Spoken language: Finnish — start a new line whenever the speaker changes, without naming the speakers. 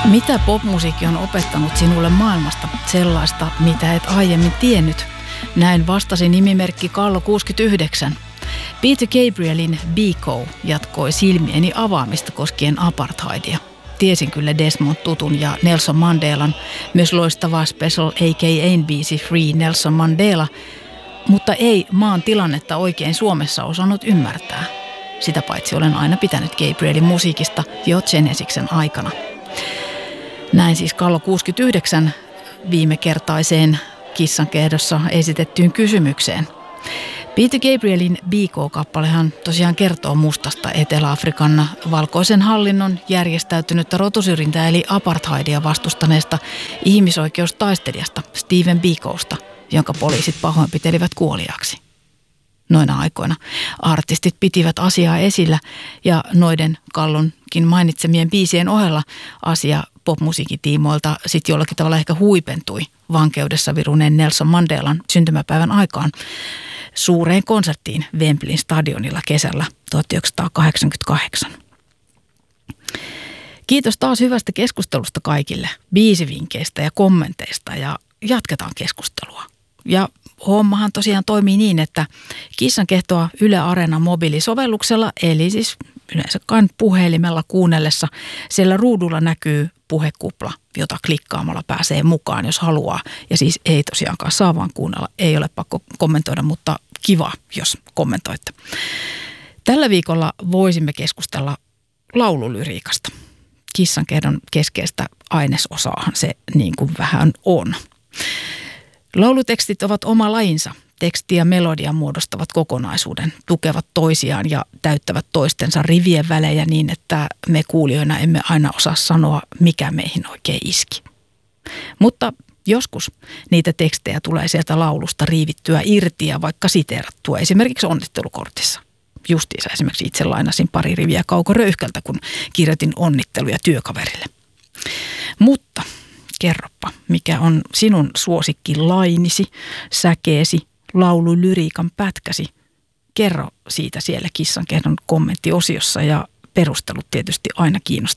Mitä popmusiikki on opettanut sinulle maailmasta? Sellaista, mitä et aiemmin tiennyt. Näin vastasi nimimerkki Kallo 69. Peter Gabrielin Biko jatkoi silmieni avaamista koskien apartheidia. Tiesin kyllä Desmond Tutun ja Nelson Mandelan, myös loistava Special A.K.A. biisi Free Nelson Mandela, mutta ei maan tilannetta oikein Suomessa osannut ymmärtää. Sitä paitsi olen aina pitänyt Gabrielin musiikista jo Genesiksen aikana. Näin siis Kallo 69 viimekertaiseen Kissankehdossa esitettyyn kysymykseen. Peter Gabrielin Biko-kappalehan tosiaan kertoo mustasta Etelä-Afrikan valkoisen hallinnon järjestäytynyttä rotusyrjintää eli apartheidia vastustaneesta ihmisoikeustaistelijasta Stephen Bikosta, jonka poliisit pahoinpitelivät kuoliaaksi. Noina aikoina artistit pitivät asiaa esillä ja noiden Kallonkin mainitsemien biisien ohella asia popmusiikin tiimoilta sitten jollakin tavalla ehkä huipentui vankeudessa viruneen Nelson Mandelan syntymäpäivän aikaan suureen konserttiin Wembleyn stadionilla kesällä 1988. Kiitos taas hyvästä keskustelusta kaikille, biisivinkkeistä ja kommenteista ja jatketaan keskustelua. Ja hommahan tosiaan toimii niin, että Kissankehtoa Yle Areenan mobiilisovelluksella, eli siis yleensä puhelimella kuunnellessa, siellä ruudulla näkyy puhekupla, jota klikkaamalla pääsee mukaan, jos haluaa. Ja siis ei tosiaankaan saa vaan kuunnella, ei ole pakko kommentoida, mutta kiva, jos kommentoitte. Tällä viikolla voisimme keskustella laululyriikasta. Kissankehdon keskeistä ainesosaahan se niin kuin vähän on. Laulutekstit ovat oma lajinsa. Teksti ja melodia muodostavat kokonaisuuden, tukevat toisiaan ja täyttävät toistensa rivien välejä niin, että me kuulijoina emme aina osaa sanoa, mikä meihin oikein iski. Mutta joskus niitä tekstejä tulee sieltä laulusta riivittyä irti ja vaikka siteerattua esimerkiksi onnittelukortissa. Justiinsa esimerkiksi itse lainasin pari riviä Kauko Röyhkältä, kun kirjoitin onnitteluja työkaverille. Mutta kerropa, mikä on sinun suosikkilainisi, säkeesi, laululyriikan pätkäsi. Kerro siitä siellä Kissankehdon kommenttiosiossa ja perustelut tietysti aina kiinnostaa.